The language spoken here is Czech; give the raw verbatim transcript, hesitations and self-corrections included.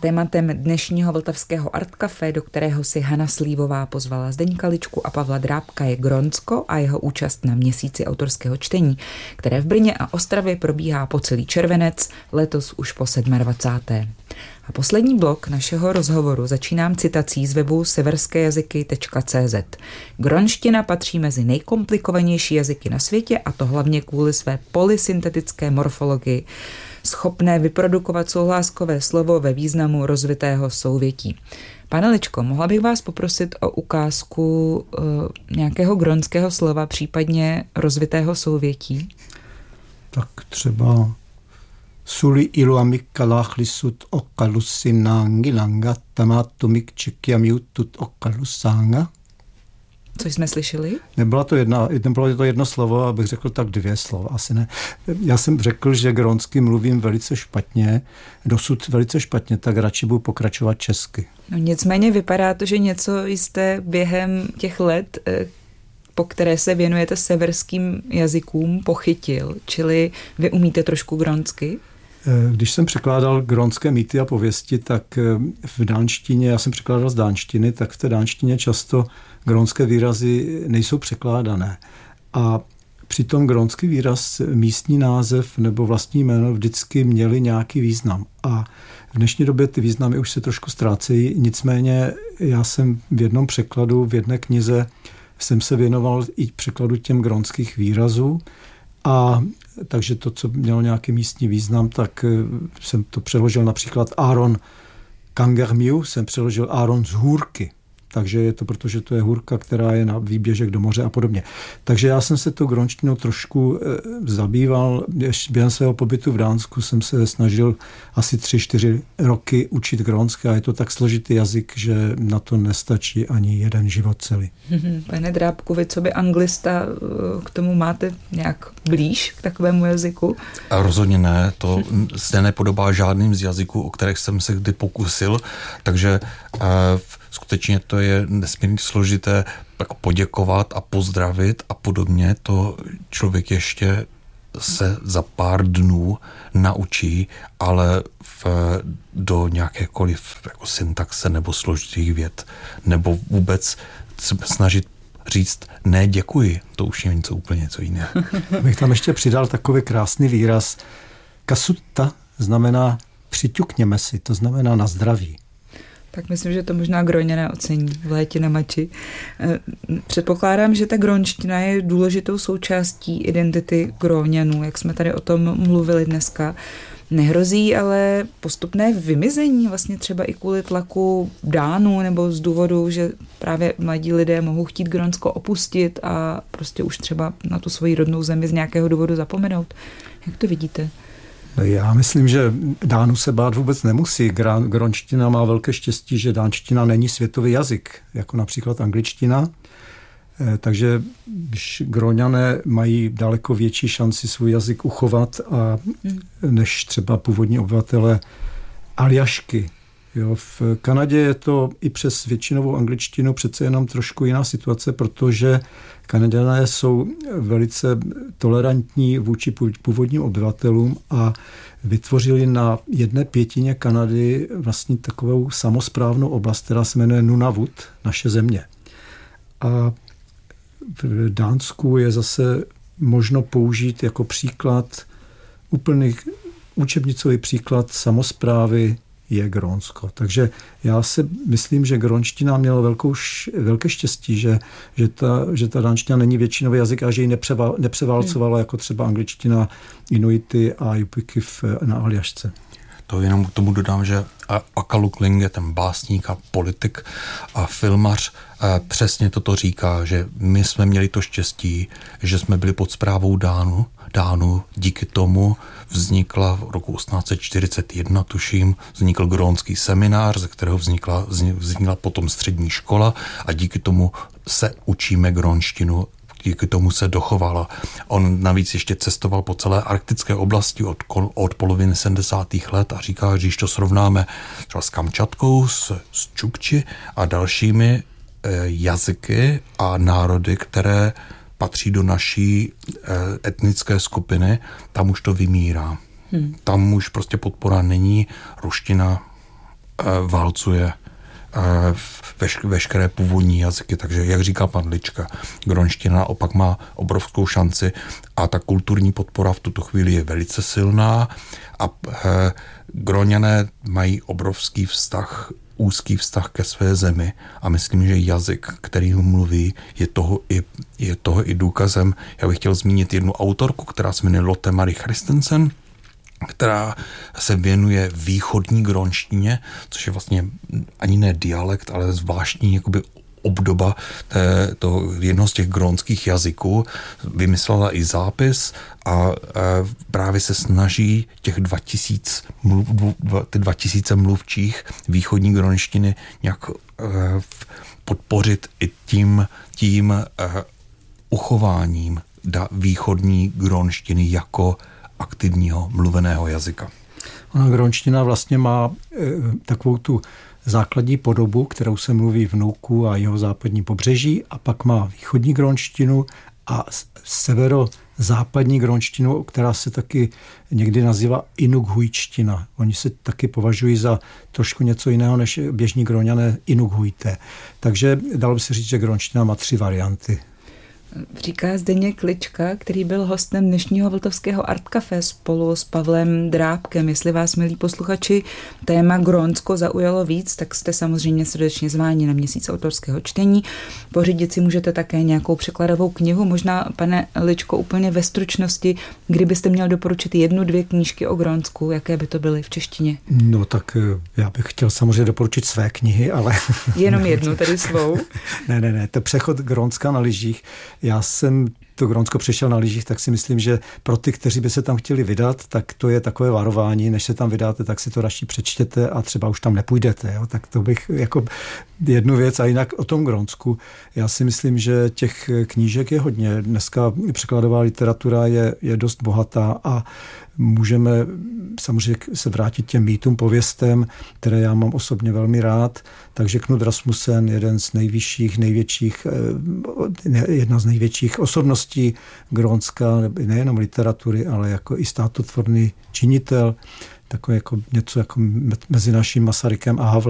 Tématem dnešního vltavského Art Café, do kterého si Hana Slívová pozvala Zdeňka Ličku a Pavla Drábka, je Grónsko a jeho účast na měsíci autorského čtení, které v Brně a Ostravě probíhá po celý červenec, letos už po dvacáté sedmé A poslední blok našeho rozhovoru začínám citací z webu severskéjazyky tečka cé zet. Grónština patří mezi nejkomplikovanější jazyky na světě, a to hlavně kvůli své polysyntetické morfologii, schopné vyprodukovat souhláskové slovo ve významu rozvitého souvětí. Pane Ličko, mohla bych vás poprosit o ukázku uh, nějakého grónského slova, případně rozvitého souvětí? Tak třeba Suli iluamik kalachlisut okalusinangilanga tamatumik čekiamiutut okalusanga. Co jsme slyšeli? Nebylo to, jedna, nebylo to jedno slovo, abych řekl tak dvě slova, asi ne. Já jsem řekl, že grónsky mluvím velice špatně, dosud velice špatně, tak radši budu pokračovat česky. No nicméně vypadá to, že něco jste během těch let, po které se věnujete severským jazykům, pochytil, čili vy umíte trošku grónsky? Když jsem překládal grónské mýty a pověsti, tak v dánštině, já jsem překládal z dánštiny, tak v té dánštině často grónské výrazy nejsou překládané. A přitom grónský výraz, místní název nebo vlastní jméno vždycky měly nějaký význam. A v dnešní době ty významy už se trošku ztrácejí, nicméně já jsem v jednom překladu, v jedné knize jsem se věnoval i překladu těm grónských výrazů. A takže to, co mělo nějaký místní význam, tak jsem to přeložil například Aaron Kangermiu, jsem přeložil Aaron z hůrky. Takže je to, protože to je hůrka, která je na výběžek do moře a podobně. Takže já jsem se tou grónštinou trošku e, zabýval. Během svého pobytu v Dánsku jsem se snažil asi tři, čtyři roky učit grónsky a je to tak složitý jazyk, že na to nestačí ani jeden život celý. Pane Drábku, vy co by anglista k tomu máte nějak blíž k takovému jazyku? A rozhodně ne, to se nepodobá žádným z jazyků, o kterých jsem se kdy pokusil, takže e, skutečně to je nesmírně složité jako poděkovat a pozdravit a podobně. To člověk ještě se za pár dnů naučí, ale v, do nějakékoliv jako syntaxe nebo složitých vět nebo vůbec se snažit říct ne děkuji, to už je něco úplně něco jiného. Bych tam ještě přidal takový krásný výraz. Kasutta znamená přiťukněme si, to znamená na zdraví. Tak myslím, že to možná Gróňané ocení v létě na mači. Předpokládám, že ta grónština je důležitou součástí identity Gróňanů, jak jsme tady o tom mluvili dneska. Nehrozí ale postupné vymizení vlastně třeba i kvůli tlaku Dánů nebo z důvodu, že právě mladí lidé mohou chtít Grónsko opustit a prostě už třeba na tu svoji rodnou zemi z nějakého důvodu zapomenout. Jak to vidíte? Já myslím, že Dánů se bát vůbec nemusí. Grónština má velké štěstí, že dánština není světový jazyk, jako například angličtina. Takže Gróňané mají daleko větší šanci svůj jazyk uchovat a než třeba původní obyvatele Aljašky. Jo, v Kanadě je to i přes většinovou angličtinu přece jenom trošku jiná situace, protože Kanaďané jsou velice tolerantní vůči původním obyvatelům a vytvořili na jedné pětině Kanady vlastně takovou samosprávnou oblast, která se jmenuje Nunavut, naše země. A v Dánsku je zase možno použít jako příklad, úplný učebnicový příklad samosprávy je Grónsko. Takže já si myslím, že grónština měla velkou, velké štěstí, že, že, ta, že ta dánština není většinový jazyk a že ji nepřeva, nepřeválcovala jako třeba angličtina, Inuity a Jupiky na Aljašce. To jenom k tomu dodám, že Akalu Kling je ten básník a politik a filmař. Přesně toto říká, že my jsme měli to štěstí, že jsme byli pod správou Dánu. Dánu díky tomu vznikla v roku osmnáct set čtyřicet jedna, tuším, vznikl grónský seminář, ze kterého vznikla, vznikla potom střední škola a díky tomu se učíme grónštinu, díky tomu se dochovala. On navíc ještě cestoval po celé arktické oblasti od, od poloviny sedmdesátých let a říká, že když to srovnáme třeba s Kamčatkou, s, s Čukči a dalšími e, jazyky a národy, které patří do naší e, etnické skupiny, tam už to vymírá. Hmm. Tam už prostě podpora není, ruština válcuje veš, veškeré původní jazyky. Takže, jak říkal pan Lička, gronština opak má obrovskou šanci a ta kulturní podpora v tuto chvíli je velice silná a e, Groňané mají obrovský vztah, úzký vztah ke své zemi a myslím, že jazyk, který mluví, je toho i, je toho i důkazem. Já bych chtěl zmínit jednu autorku, která se jmenuje Lotte Marie Christensen, která se věnuje východní gronštině, což je vlastně ani ne dialekt, ale zvláštní jakoby obdoba té, to jednoho z těch grónských jazyků. Vymyslela i zápis a e, právě se snaží těch dva tisíce mluv, ty dva tisíce mluvčích východní grónštiny nějak e, podpořit i tím, tím e, uchováním da, východní grónštiny jako aktivního mluveného jazyka. Ona grónština vlastně má e, takovou tu základní podobu, kterou se mluví v Nuku a jeho západní pobřeží, a pak má východní grónštinu a severozápadní grónštinu, která se taky někdy nazývá inukhujština. Oni se taky považují za trošku něco jiného než běžní Gróňané inukhujté. Takže dalo by se říct, že grónština má tři varianty. Říká Zdeněk Lička, který byl hostem dnešního Vltavského Art Café spolu s Pavlem Drábkem. Jestli vás, milí posluchači, téma Grónsko zaujalo víc, tak jste samozřejmě srdečně zváni na měsíc autorského čtení. Pořídit si můžete také nějakou překladovou knihu. Možná, pane Ličko, úplně ve stručnosti, kdybyste měl doporučit jednu, dvě knížky o Grónsku, jaké by to byly v češtině? No tak já bych chtěl samozřejmě doporučit své knihy, ale... Jenom jednu, tedy svou? ne, ne, ne, to Přechod Grónska na lyžích. Já jsem to Grónsko přešel na lyžích, tak si myslím, že pro ty, kteří by se tam chtěli vydat, tak to je takové varování, než se tam vydáte, tak si to radši přečtěte a třeba už tam nepůjdete. Jo? Tak to bych jako jednu věc. A jinak o tom Grónsku. Já si myslím, že těch knížek je hodně. Dneska překladová literatura je, je dost bohatá a můžeme samozřejmě se vrátit těm mýtům, pověstem, které já mám osobně velmi rád. Takže Knud Rasmussen, jeden z nejvyšších, největších, jedna z největších osobností Grónska, nejenom literatury, ale jako i státotvorný činitel, takové jako něco jako mezi naším Masarykem a Havlem.